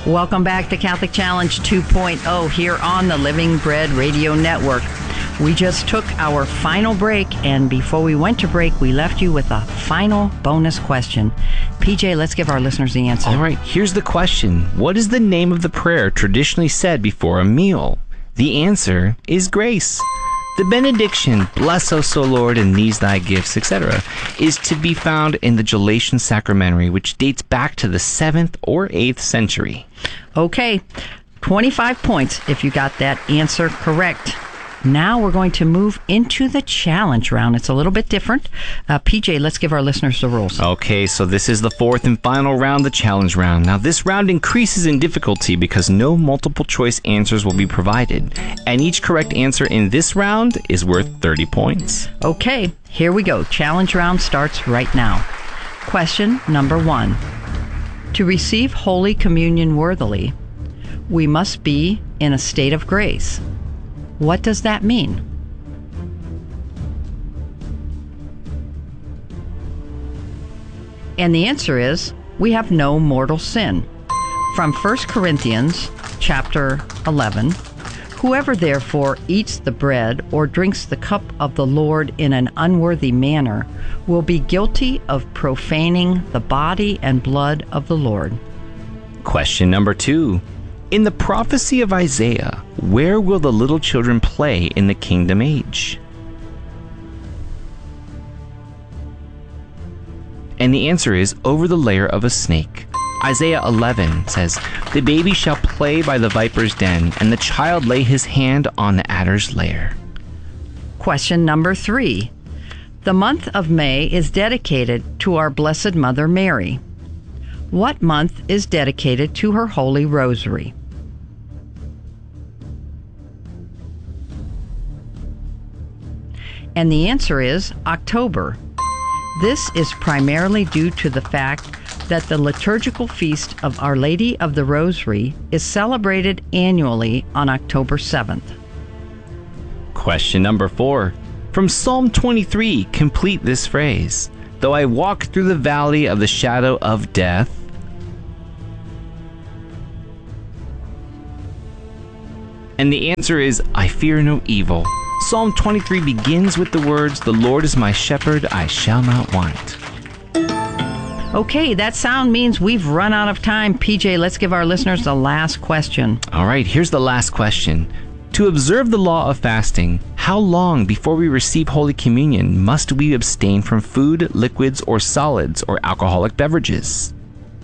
Welcome back to Catholic Challenge 2.0 here on the Living Bread Radio Network. We just took our final break, and before we went to break, we left you with a final bonus question. PJ, let's give our listeners the answer. All right, here's the question. What is the name of the prayer traditionally said before a meal? The answer is grace. The benediction, bless us, O Lord, and these thy gifts, etc., is to be found in the Gelatian Sacramentary, which dates back to the 7th or 8th century. Okay, 25 points if you got that answer correct. Now we're going to move into the challenge round. It's a little bit different. PJ, let's give our listeners the rules. Okay, so this is the fourth and final round, the challenge round. Now, this round increases in difficulty because no multiple choice answers will be provided. And each correct answer in this round is worth 30 points. Okay, here we go. Challenge round starts right now. Question number 1. To receive Holy Communion worthily, we must be in a state of grace. What does that mean? And the answer is, we have no mortal sin. From 1 Corinthians chapter 11, whoever therefore eats the bread or drinks the cup of the Lord in an unworthy manner will be guilty of profaning the body and blood of the Lord. Question number 2. In the prophecy of Isaiah, where will the little children play in the kingdom age? And the answer is over the lair of a snake. Isaiah 11 says, the baby shall play by the viper's den, and the child lay his hand on the adder's lair. Question number 3. The month of May is dedicated to our Blessed Mother Mary. What month is dedicated to her Holy Rosary? And the answer is October. This is primarily due to the fact that the liturgical feast of Our Lady of the Rosary is celebrated annually on October 7th. Question number 4. From Psalm 23, complete this phrase. Though I walk through the valley of the shadow of death. And the answer is, I fear no evil. Psalm 23 begins with the words, the Lord is my shepherd, I shall not want. Okay, that sound means we've run out of time. PJ, let's give our listeners the last question. All right, here's the last question. To observe the law of fasting, how long before we receive Holy Communion must we abstain from food, liquids, or solids, or alcoholic beverages?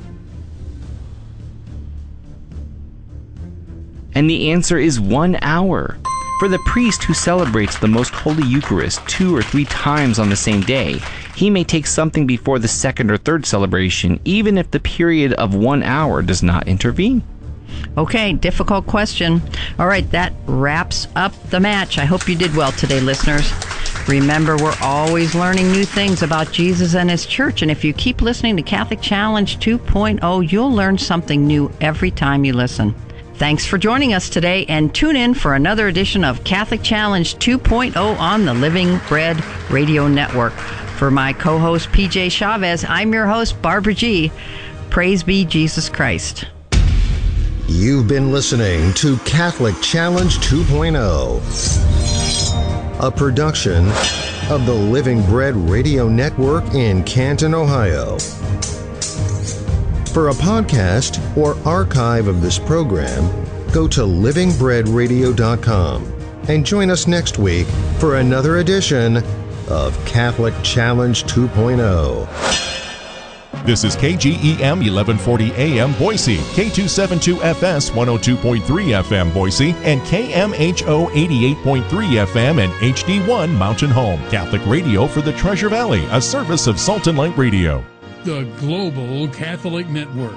And the answer is 1 hour. For the priest who celebrates the Most Holy Eucharist 2 or 3 times on the same day, he may take something before the second or third celebration, even if the period of 1 hour does not intervene. Okay, difficult question. All right, that wraps up the match. I hope you did well today, listeners. Remember, we're always learning new things about Jesus and His Church, and if you keep listening to Catholic Challenge 2.0, you'll learn something new every time you listen. Thanks for joining us today, and tune in for another edition of Catholic Challenge 2.0 on the Living Bread Radio Network. For my co-host, PJ Chavez, I'm your host, Barbara G. Praise be Jesus Christ. You've been listening to Catholic Challenge 2.0, a production of the Living Bread Radio Network in Canton, Ohio. For a podcast or archive of this program, go to livingbreadradio.com and join us next week for another edition of Catholic Challenge 2.0. This is KGEM 1140 AM Boise, K272FS 102.3 FM Boise, and KMHO 88.3 FM and HD1 Mountain Home. Catholic radio for the Treasure Valley, a service of Salt and Light Radio. The Global Catholic Network.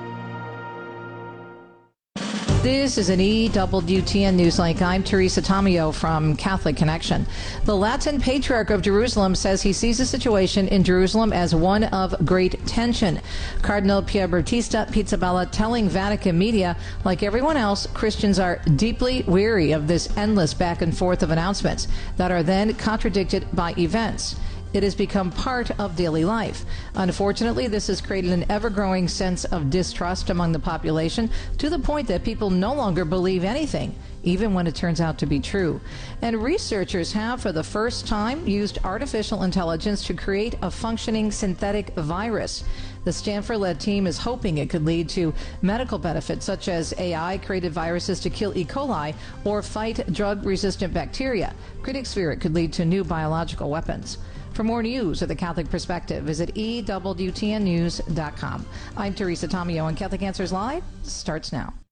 This is an EWTN Newslink. I'm Teresa Tomeo from Catholic Connection. The Latin Patriarch of Jerusalem says he sees the situation in Jerusalem as one of great tension. Cardinal Pierbattista Pizzaballa telling Vatican media, like everyone else, Christians are deeply weary of this endless back and forth of announcements that are then contradicted by events. It has become part of daily life. Unfortunately, this has created an ever-growing sense of distrust among the population to the point that people no longer believe anything, even when it turns out to be true. And researchers have, for the first time, used artificial intelligence to create a functioning synthetic virus. The Stanford-led team is hoping it could lead to medical benefits, such as AI-created viruses to kill E. coli or fight drug-resistant bacteria. Critics fear it could lead to new biological weapons. For more news of the Catholic Perspective, visit EWTNnews.com. I'm Teresa Tomeo, and Catholic Answers Live starts now.